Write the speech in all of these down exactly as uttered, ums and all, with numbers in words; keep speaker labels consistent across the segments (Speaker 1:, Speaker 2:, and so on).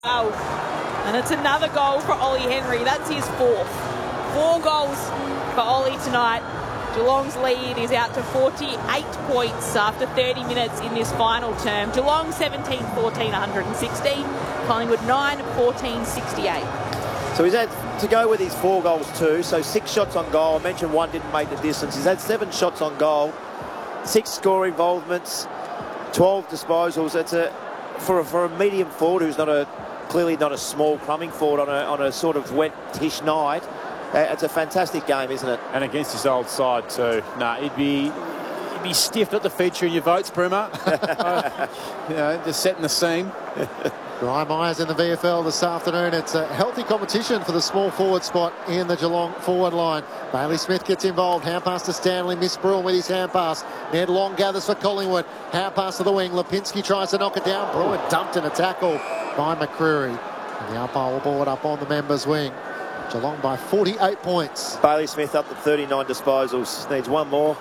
Speaker 1: Oh, and it's another goal for Ollie Henry. That's his fourth. Four goals for Ollie tonight. Geelong's lead is out to forty-eight points after thirty minutes in this final term. Geelong seventeen fourteen one hundred sixty. Collingwood nine fourteen sixty-eight.
Speaker 2: So he's had to go with his four goals too. So six shots on goal. I mentioned one didn't make the distance. He's had seven shots on goal, six score involvements, twelve disposals. It's a for a, for a medium forward who's not a clearly not a small crumbing forward on a on a sort of wet-ish night. Uh, it's a fantastic game, isn't it?
Speaker 3: And against his old side too. Nah, he'd be he'd be stiff not to feature in your votes, Brimmer. uh, you know, just setting the scene.
Speaker 4: Ryan Myers in the V F L this afternoon. It's a healthy competition for the small forward spot in the Geelong forward line. Bailey Smith gets involved. Hand pass to Stanley. Miss Bruin with his hand pass. Ned Long gathers for Collingwood. Hand pass to the wing. Lipinski tries to knock it down. Bruin dumped in a tackle by McCreary. And the umpire will ball it up on the members' wing. Geelong by forty-eight points.
Speaker 2: Bailey Smith up to thirty-nine disposals. Needs one more.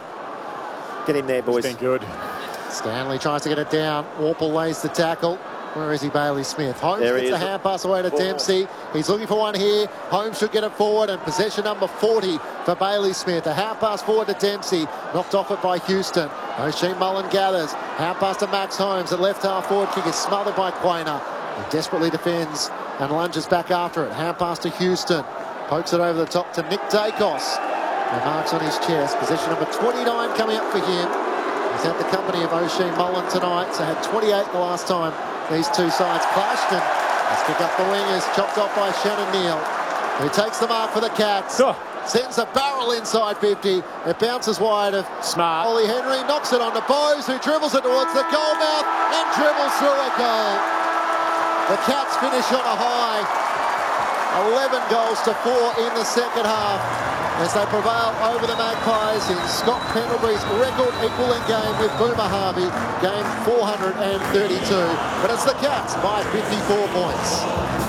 Speaker 2: Get him there, boys.
Speaker 3: It's been good.
Speaker 4: Stanley tries to get it down. Warple lays the tackle. Where is he, Bailey Smith? Holmes
Speaker 2: there
Speaker 4: gets the hand pass away to Dempsey. He's looking for one here. Holmes should get it forward, and possession number forty for Bailey Smith. A hand pass forward to Dempsey. Knocked off it by Houston. O'Shea Mullen gathers. Hand pass to Max Holmes. At left half forward kick is smothered by Quainer. He desperately defends and lunges back after it. Hand pass to Houston. Pokes it over the top to Nick Dacos. The marks on his chest. Possession number twenty-nine coming up for him. He's had the company of O'Shea Mullen tonight, so had twenty-eight the last time these two sides clashed. And let's pick up the wingers, chopped off by Shannon Neal, who takes the mark for the Cats.
Speaker 3: Oh.
Speaker 4: Sends a barrel inside fifty. It bounces wide of
Speaker 3: Smart.
Speaker 4: Ollie Henry, knocks it on to Bowes, who dribbles it towards the goal mouth and dribbles through a goal. The Cats finish on a high. eleven goals to four in the second half as they prevail over the Magpies in Scott Pendlebury's record equaling game with Boomer Harvey, game four hundred thirty-two. But it's the Cats by fifty-four points.